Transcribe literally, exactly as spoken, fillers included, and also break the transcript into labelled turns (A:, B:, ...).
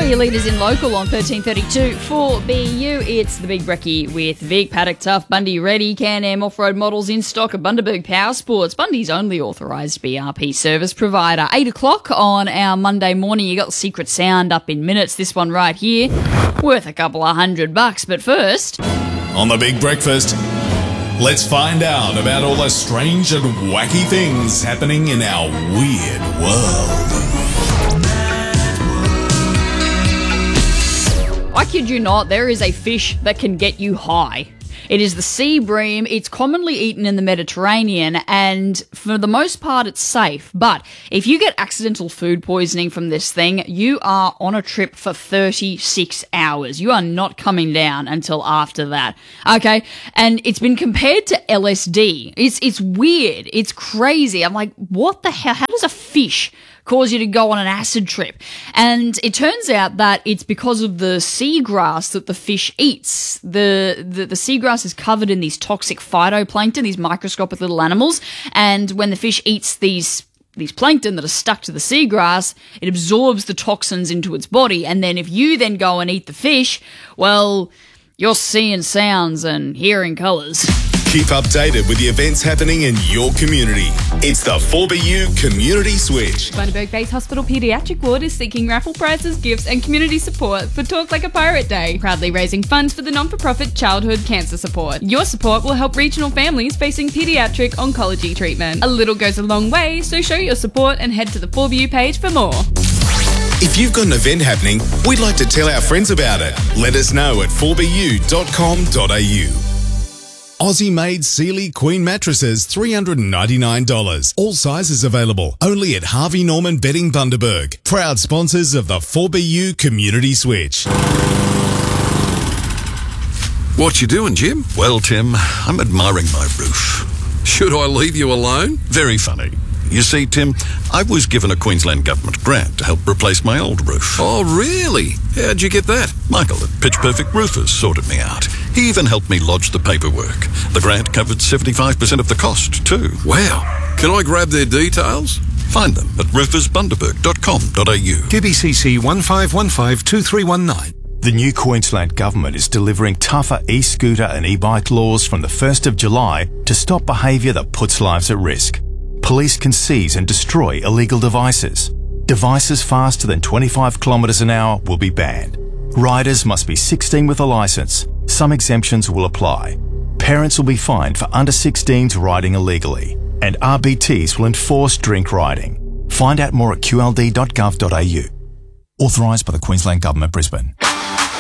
A: For your leaders in local on thirteen thirty-two for B U, it's the Big Brekkie with Vic, Paddock, Tough, Bundy Ready, Can-Am off-road models in stock at Bundaberg Power Sports, Bundy's only authorised B R P service provider. eight o'clock on our Monday morning, you got the Secret Sound up in minutes, this one right here, worth a couple of hundred bucks, but first...
B: On the Big Breakfast, let's find out about all the strange and wacky things happening in our weird world.
A: I kid you not, there is a fish that can get you high. It is the sea bream. It's commonly eaten in the Mediterranean, and for the most part, it's safe. But if you get accidental food poisoning from this thing, you are on a trip for thirty-six hours. You are not coming down until after that. Okay? And it's been compared to L S D. It's, it's weird. It's crazy. I'm like, what the hell? How does a fish cause you to go on an acid trip? And it turns out that it's because of the seagrass that the fish eats. The, the, the seagrass is covered in these toxic phytoplankton, these microscopic little animals, and when the fish eats these these plankton that are stuck to the seagrass, it absorbs the toxins into its body, and then if you then go and eat the fish, well, you're seeing sounds and hearing colours.
B: Keep updated with the events happening in your community. It's the four B U Community Switch.
C: Bundaberg Base Hospital Paediatric Ward is seeking raffle prizes, gifts and community support for Talk Like a Pirate Day, proudly raising funds for the non-for-profit Childhood Cancer Support. Your support will help regional families facing paediatric oncology treatment. A little goes a long way, so show your support and head to the four B U page for more.
B: If you've got an event happening, we'd like to tell our friends about it. Let us know at four b u dot com dot a u. Aussie-made Sealy Queen mattresses, three hundred ninety-nine dollars. All sizes available. Only at Harvey Norman Bedding Bundaberg. Proud sponsors of the four B U Community Switch.
D: What you doing, Jim? Well, Tim, I'm admiring my roof. Should I leave you alone? Very funny. You see, Tim, I was given a Queensland Government grant to help replace my old roof. Oh, really? How'd you get that? Michael at Pitch Perfect Roofers sorted me out. He even helped me lodge the paperwork. The grant covered seventy-five percent of the cost, too. Wow. Can I grab their details? Find them at roofers bundaberg dot com dot a u.
E: Q B C C one five one five two three one nine.
F: The new Queensland Government is delivering tougher e-scooter and e-bike laws from the first of July to stop behaviour that puts lives at risk. Police can seize and destroy illegal devices. Devices faster than twenty-five kilometres an hour will be banned. Riders must be sixteen with a licence. Some exemptions will apply. Parents will be fined for under sixteens riding illegally. And R B Ts will enforce drink riding. Find out more at q l d dot gov dot a u. Authorised by the Queensland Government, Brisbane.